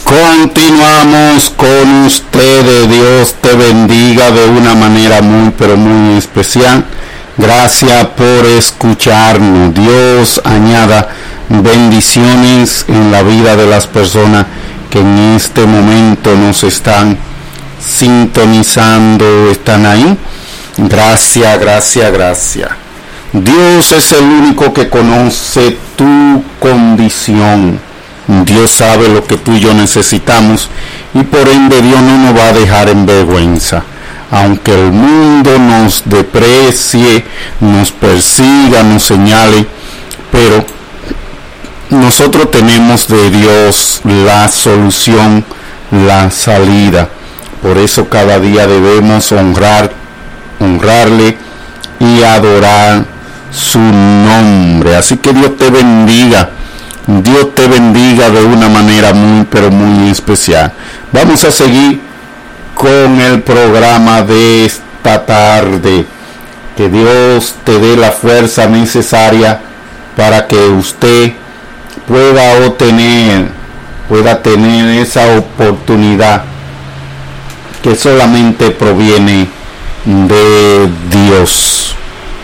Continuamos con ustedes. Dios te bendiga de una manera muy pero muy especial. Gracias por escucharnos. Dios añada bendiciones en la vida de las personas que en este momento nos están sintonizando, están ahí. Gracias. Dios es el único que conoce tu condición. Dios sabe lo que tú y yo necesitamos y por ende Dios no nos va a dejar en vergüenza. Aunque el mundo nos desprecie, nos persiga, nos señale, pero nosotros tenemos de Dios la solución, la salida. Por eso cada día debemos honrarle y adorar su nombre. Así que Dios te bendiga. Dios te bendiga de una manera muy pero muy especial. Vamos a seguir con el programa de esta tarde. Que Dios te dé la fuerza necesaria para que usted pueda tener esa oportunidad que solamente proviene de Dios.